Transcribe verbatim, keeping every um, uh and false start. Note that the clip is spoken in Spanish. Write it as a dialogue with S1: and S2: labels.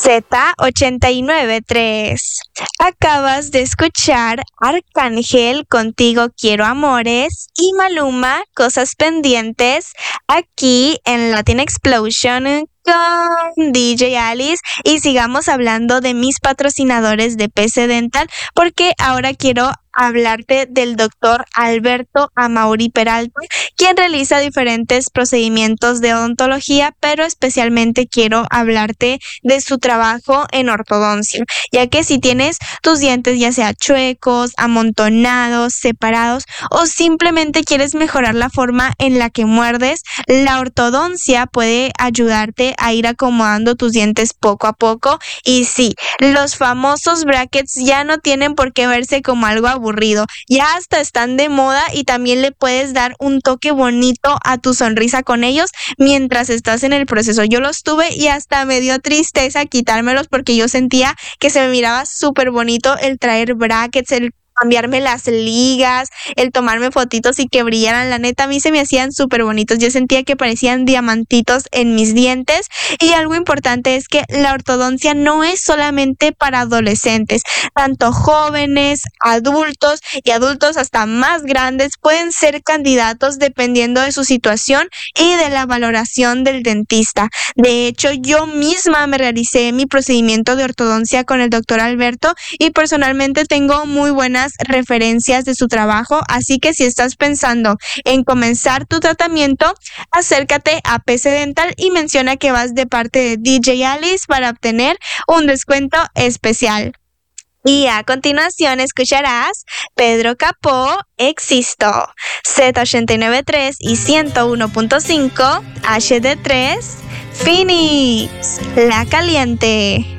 S1: Z ochenta y nueve punto tres. Acabas de escuchar Arcángel, Contigo Quiero Amores, y Maluma, Cosas Pendientes, aquí en Latin Explosion con D J Alice. Y sigamos hablando de mis patrocinadores de P C Dental, porque ahora quiero hablarte del doctor Alberto Amaury Peralta, quien realiza diferentes procedimientos de odontología, pero especialmente quiero hablarte de su trabajo en ortodoncia, ya que si tienes tus dientes ya sea chuecos, amontonados, separados, o simplemente quieres mejorar la forma en la que muerdes, la ortodoncia puede ayudarte a ir acomodando tus dientes poco a poco. Y sí, los famosos brackets ya no tienen por qué verse como algo aburrido, ya hasta están de moda, y también le puedes dar un toque bonito a tu sonrisa con ellos mientras estás en el proceso. Yo los tuve y hasta me dio tristeza quitármelos, porque yo sentía que se me miraba súper bonito el traer brackets, el cambiarme las ligas, el tomarme fotitos y que brillaran. La neta, a mí se me hacían súper bonitos. Yo sentía que parecían diamantitos en mis dientes. Y algo importante es que la ortodoncia no es solamente para adolescentes. Tanto jóvenes, adultos y adultos hasta más grandes pueden ser candidatos dependiendo de su situación y de la valoración del dentista. De hecho, yo misma me realicé mi procedimiento de ortodoncia con el doctor Alberto y personalmente tengo muy buenas referencias de su trabajo, así que si estás pensando en comenzar tu tratamiento, acércate a P C Dental y menciona que vas de parte de D J Alice para obtener un descuento especial. Y a continuación escucharás Pedro Capó, Existo, Z ochenta y nueve punto tres y ciento uno punto cinco, H D tres, Phoenix, La Caliente.